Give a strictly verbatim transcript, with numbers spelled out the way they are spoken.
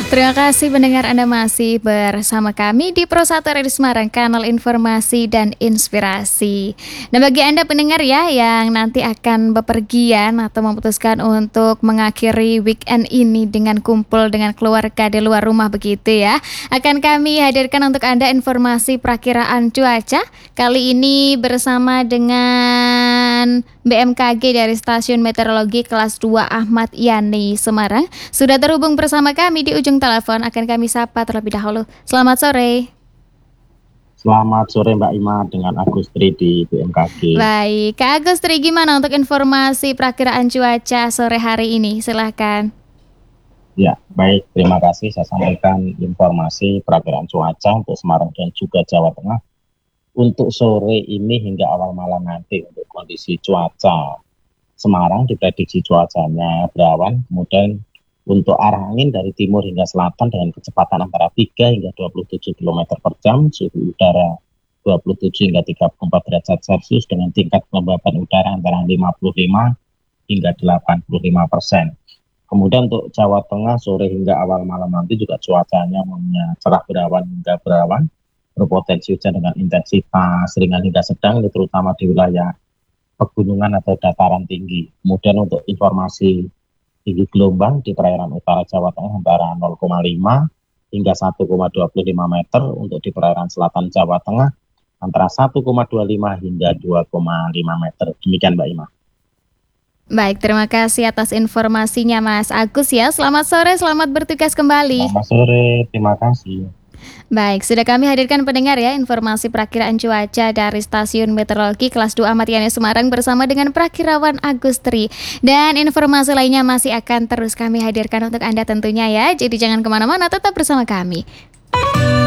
Terima kasih pendengar Anda masih bersama kami di Pro satu Radio Semarang, kanal informasi dan inspirasi. Nah, bagi Anda pendengar ya yang nanti akan bepergian atau memutuskan untuk mengakhiri weekend ini dengan kumpul dengan keluarga di luar rumah begitu ya, akan kami hadirkan untuk Anda informasi perakiraan cuaca kali ini bersama dengan B M K G dari Stasiun Meteorologi Kelas dua Ahmad Yani Semarang. Sudah terhubung bersama kami di ujung telepon, akan kami sapa terlebih dahulu. Selamat sore. Selamat sore Mbak Ima, dengan Agustri di B M K G. Baik, Kak Agustri, gimana untuk informasi perakiraan cuaca sore hari ini? Silahkan. Ya, baik, terima kasih. Saya sampaikan informasi perakiraan cuaca untuk Semarang dan juga Jawa Tengah. Untuk sore ini hingga awal malam nanti untuk kondisi cuaca Semarang diprediksi cuacanya berawan, kemudian untuk arah angin dari timur hingga selatan dengan kecepatan antara tiga hingga dua puluh tujuh kilometer per jam, suhu udara dua puluh tujuh hingga tiga puluh empat derajat Celcius dengan tingkat kelembapan udara antara lima puluh lima hingga delapan puluh lima persen. Kemudian untuk Jawa Tengah sore hingga awal malam nanti juga cuacanya umumnya cerah berawan hingga berawan, berpotensi hujan dengan intensitas ringan hingga sedang, terutama di wilayah pegunungan atau dataran tinggi. Kemudian untuk informasi tinggi gelombang di perairan utara Jawa Tengah antara nol koma lima hingga satu koma dua lima meter, untuk di perairan selatan Jawa Tengah antara satu koma dua lima hingga dua koma lima meter. Demikian Mbak Ima. Baik, terima kasih atas informasinya Mas Agus ya. Selamat sore, selamat bertugas kembali. Selamat sore, terima kasih. Baik, sudah kami hadirkan pendengar ya informasi perakiraan cuaca dari Stasiun Meteorologi Kelas dua Ahmad Yani Semarang bersama dengan Prakirawan Agustri. Dan informasi lainnya masih akan terus kami hadirkan untuk Anda tentunya ya. Jadi jangan kemana-mana, tetap bersama kami.